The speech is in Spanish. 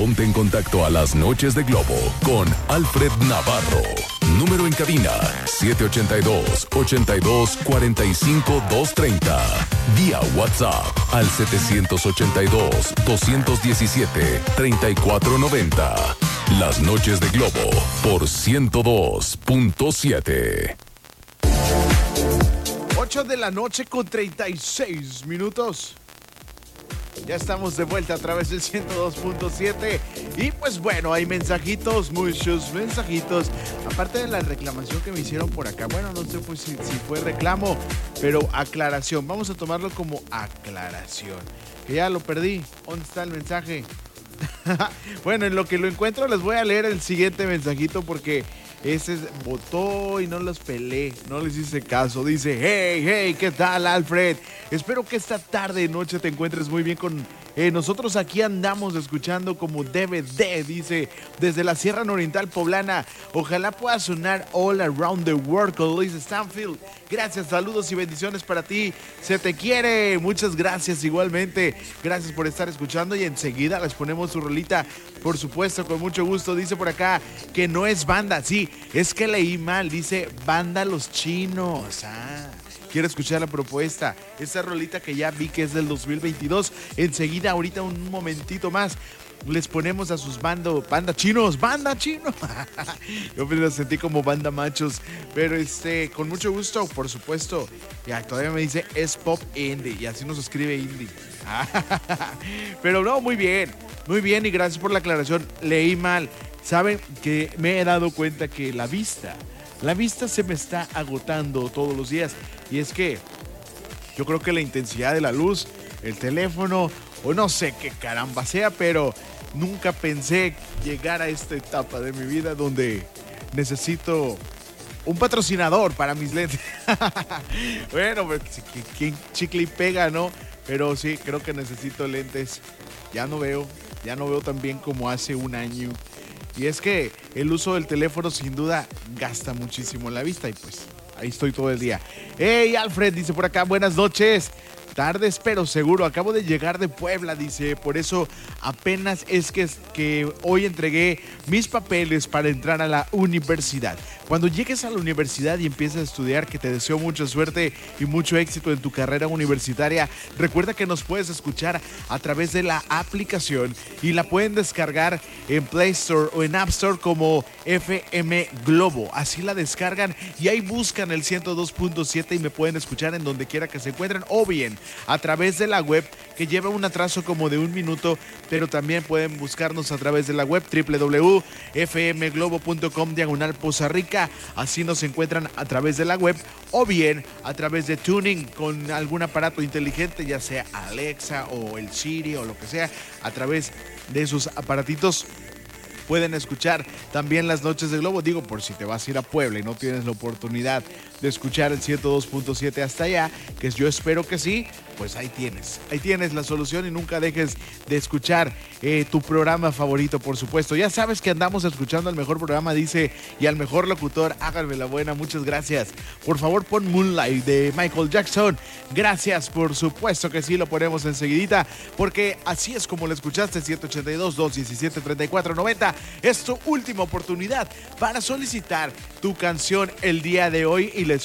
Ponte en contacto a las noches de Globo con Alfred Navarro. Número en cabina 782-82-45-230. Vía WhatsApp al 782-217-3490. Las noches de Globo por 102.7. 8 de la noche con 36 minutos. Ya estamos de vuelta a través del 102.7. Y pues bueno, hay mensajitos, muchos mensajitos. Aparte de la reclamación que me hicieron por acá. Bueno, no sé pues, si fue reclamo, pero aclaración. Vamos a tomarlo como aclaración. Que ya lo perdí. ¿Dónde está el mensaje? Bueno, en lo que lo encuentro les voy a leer el siguiente mensajito porque ese votó y no los pelé, no les hice caso. Dice, hey, ¿qué tal, Alfred? Espero que esta tarde y noche te encuentres muy bien con nosotros. Aquí andamos escuchando como debe de, dice, desde la Sierra Nororiental Poblana. Ojalá pueda sonar all around the world con Luis Stanfield. Gracias, saludos y bendiciones para ti. Se te quiere. Muchas gracias igualmente. Gracias por estar escuchando y enseguida les ponemos su rolita. Por supuesto, con mucho gusto. Dice por acá que no es banda. Sí, es que leí mal. Dice banda Los Chinos. Quiero escuchar la propuesta. Esa rolita que ya vi que es del 2022. Enseguida, ahorita un momentito más, les ponemos a sus banda chinos. Yo me lo sentí como banda machos. Pero con mucho gusto, por supuesto. Ya, todavía me dice es pop indie. Y así nos escribe indie. Pero no, muy bien y gracias por la aclaración. Leí mal. Saben que me he dado cuenta que la vista se me está agotando todos los días. Y es que yo creo que la intensidad de la luz, el teléfono, o no sé qué caramba sea, pero nunca pensé llegar a esta etapa de mi vida donde necesito un patrocinador para mis lentes. Bueno, pues, ¿quién chicle y pega, no? Pero sí, creo que necesito lentes. Ya no veo tan bien como hace un año. Y es que el uso del teléfono sin duda gasta muchísimo en la vista y pues ahí estoy todo el día. Hey, Alfred, dice por acá, buenas noches. Tardes, pero seguro. Acabo de llegar de Puebla, dice. Por eso apenas es que hoy entregué mis papeles para entrar a la universidad. Cuando llegues a la universidad y empieces a estudiar, que te deseo mucha suerte y mucho éxito en tu carrera universitaria. Recuerda que nos puedes escuchar a través de la aplicación y la pueden descargar en Play Store o en App Store como FM Globo. Así la descargan y ahí buscan el 102.7 y me pueden escuchar en donde quiera que se encuentren, o bien a través de la web, que lleva un atraso como de 1 minuto, pero también pueden buscarnos a través de la web www.fmglobo.com/Poza Rica. Así nos encuentran a través de la web, o bien a través de Tuning con algún aparato inteligente, ya sea Alexa o el Siri o lo que sea. A través de esos aparatitos pueden escuchar también las noches de Globo. Digo, por si te vas a ir a Puebla y no tienes la oportunidad de escuchar el 102.7 hasta allá, que yo espero que sí, pues ahí tienes la solución y nunca dejes de escuchar tu programa favorito, por supuesto. Ya sabes que andamos escuchando al mejor programa, dice, y al mejor locutor. Háganme la buena, muchas gracias. Por favor, pon Moonlight de Michael Jackson. Gracias, por supuesto que sí, lo ponemos enseguidita, porque así es como lo escuchaste. 782-217-3490 es tu última oportunidad para solicitar tu canción el día de hoy y